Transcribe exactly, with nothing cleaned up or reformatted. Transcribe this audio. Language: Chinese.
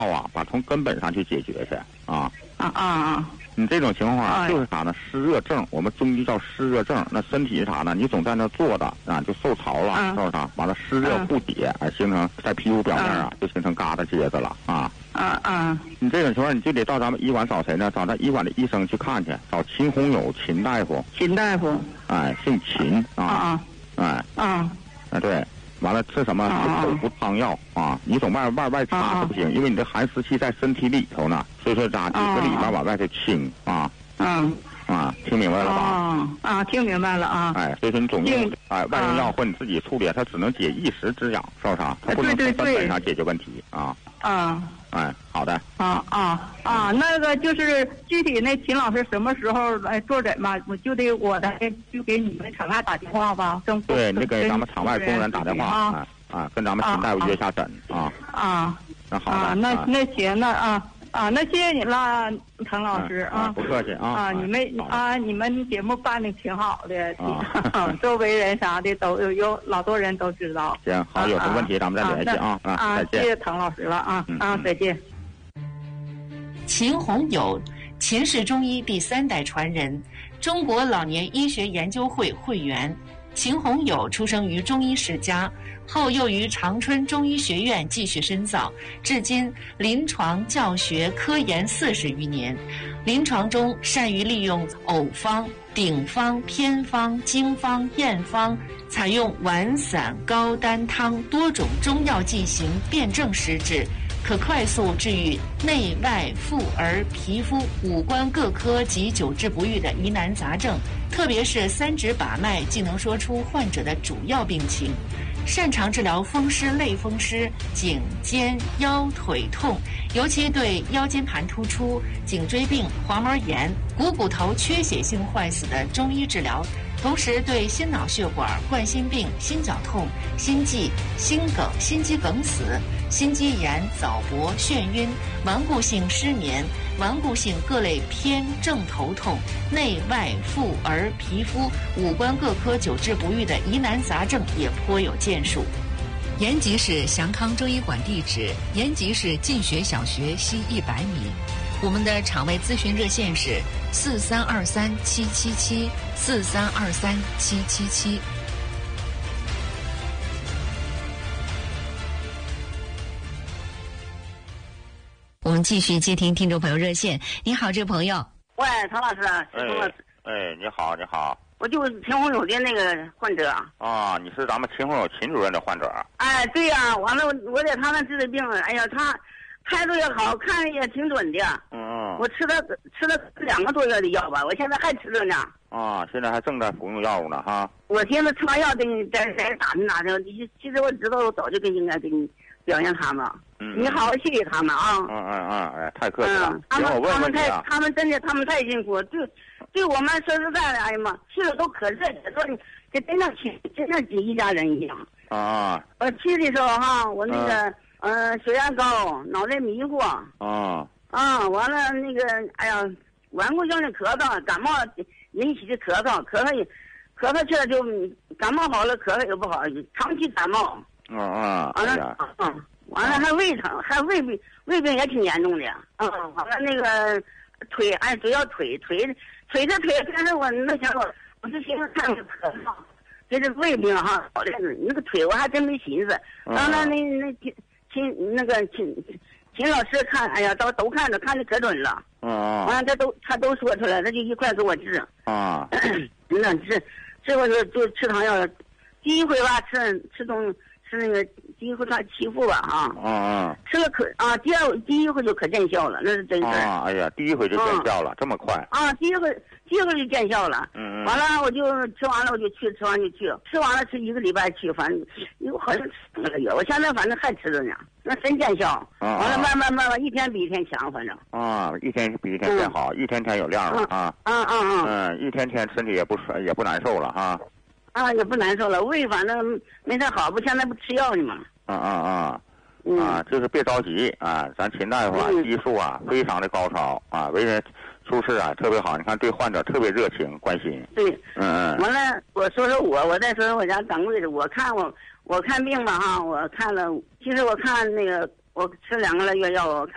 啊，把从根本上去解决去啊啊啊啊！ 你这种情况啊，就是啥呢？湿热症，我们中医叫湿热症。那身体是啥呢？你总在那坐着啊，就受潮了，是不是？完了湿热不解，而形成在皮肤表面啊，就形成疙瘩结子了啊。 啊啊！ 你这种情况，你就得到咱们医馆找谁呢？找咱医馆的医生去看去，找秦红友秦大夫。 秦大夫， 哎，姓秦啊。 啊哎。 啊。 啊对。完了吃什么？吃口服汤药啊！你总外外外擦是不行，因为你这寒湿气在身体里头呢，所以说咋？你搁里面往外头清啊。 嗯。 啊，听明白了吧？ 啊啊，听明白了啊！ 哎，所以说你总用哎外用药或你自己处理，它只能解一时之痒，是不是？它不能从根本上解决问题啊。 啊。 哎，好的。 啊啊啊！那个就是具体那秦老师什么时候来坐诊吧？我就得我的就给你们场外打电话吧。 对，你给咱们场外工人打电话啊啊，跟咱们秦大夫约下诊啊。 啊。 那好的。 啊，那那行，那啊。啊，那谢谢你了，滕老师啊！ 不客气啊！ 啊，你们啊，你们节目办的挺好的，周围人啥的都有，有老多人都知道。 行，好，有什么问题咱们再联系啊！ 啊，再见，谢谢滕老师了啊！啊，再见。 秦红友，秦氏中医第三代传人，中国老年医学研究会会员。秦红友出生于中医世家，后又于长春中医学院继续深造，至今临床教学科研四十余年。临床中善于利用偶方、顶方、偏方、经方、验方，采用丸散、膏丹汤多种中药剂型辨证施治，可快速治愈内外妇儿皮肤五官各科及久治不愈的疑难杂症，特别是三指把脉既能说出患者的主要病情。擅长治疗风湿、类风湿、颈肩腰腿痛，尤其对腰间盘突出、颈椎病、黄毛炎、股骨头缺血性坏死的中医治疗，同时对心脑血管、冠心病、心绞痛、心悸、心梗、心肌梗死、心肌炎、早搏、眩晕、顽固性失眠、顽固性各类偏正头痛、内外妇儿皮肤五官各科久治不愈的疑难杂症也颇有建树。延吉市祥康中医馆地址：延吉市进学小学西一百米。我们的场外咨询热线是四三二三七七七四三二三七七七。我们继续接听听众朋友热线。你好，这位朋友。 喂，唐老师。 哎，哎，你好，你好。 我就是秦红友的那个患者。 啊，你是咱们秦红友秦主任的患者。 哎，对呀、啊，完了我我在他那治的病，哎呀，他态度也好，看着也挺准的。 嗯。 我吃了吃了两个多月的药吧，我现在还吃着呢。 啊，现在还正在服用药物呢哈。 我现在吃完药给你再再打听打听，其实我知道，我早就跟应该给你表扬他们。 嗯， 你好好谢谢他们啊！ 嗯嗯嗯，哎，太客气了。 嗯，他们我问他们太问你啊， 他们真的他们太辛苦，对对我们说实在的，哎呀妈，去了都可热情，说你这真像亲真像亲一家人一样。 啊。 我去的时候哈，我那个嗯、呃、血压高，脑袋迷糊。 啊。 啊，完了那个哎呀，顽固性的咳嗽，感冒引起的咳嗽，咳嗽咳嗽去了就感冒好了，咳嗽也不好，长期感冒。 嗯嗯。 完了，嗯。完了还胃疼，还胃病，胃病也挺严重的。嗯，完了那个腿，哎，主要腿腿腿这腿，但是我那想我我是寻思看看咳嗽，这是胃病哈，好的那个腿我还真没寻思。完了那那秦那个秦秦老师看，哎呀，都都看着看的可准了。 嗯。 完了他都他都说出来，他就一块给我治。 啊。 那治治我就就吃汤药，第一回吧吃吃东。是那个第一回他欺负吧啊， 嗯嗯， 吃了可啊，第二第一回就可见效了，那是真事啊，哎呀，第一回就见效了，嗯、这么快啊，第一回第一回就见效了， 嗯嗯， 完了我就吃完了我就去，吃完就去，吃完了吃一个礼拜去，反正我好像吃了个月，我现在反正还吃着呢，那真见效， 啊、 完了慢慢慢慢一天比一天强，反正啊，一天比一天变好，嗯、一天天有亮了啊， 啊啊啊， 嗯，一天天身体也不也不难受了哈。 啊，也不难受了，胃反正没太好，不现在不吃药呢吗？ 啊啊啊！啊，就是别着急啊，咱秦大夫啊，医术啊非常的高超啊，为人处事啊特别好，你看对患者特别热情关心。 对， 嗯嗯。 完了，我说说我，我再说说我家掌柜的，我看我我看病吧哈，我看了，其实我看那个我吃两个月药，我看。